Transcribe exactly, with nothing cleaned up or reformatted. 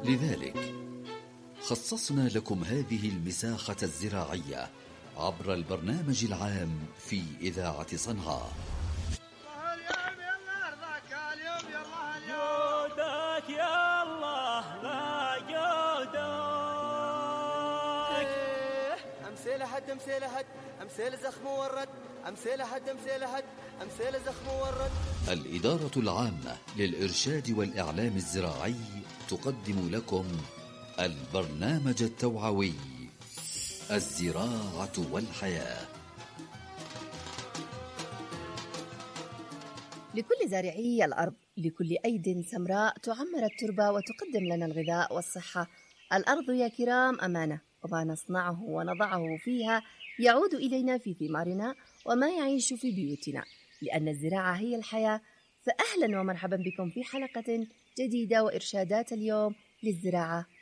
لذلك خصصنا لكم هذه المساحة الزراعية عبر البرنامج العام في إذاعة صنعاء. جودك يا الله لا جودك. أمثال حد أمثال حد أمثال زخم ورد أمثال حد أمثال حد أمثال زخم ورد. الإدارة العامة للإرشاد والإعلام الزراعي تقدم لكم البرنامج التوعوي الزراعة والحياة. لكل زارعي الأرض، لكل أيد سمراء تعمر التربة وتقدم لنا الغذاء والصحة. الأرض يا كرام أمانة، وما نصنعه ونضعه فيها يعود إلينا في ثمارنا وما يعيش في بيوتنا، لأن الزراعة هي الحياة. فأهلا ومرحبا بكم في حلقة جديدة وإرشادات اليوم للزراعة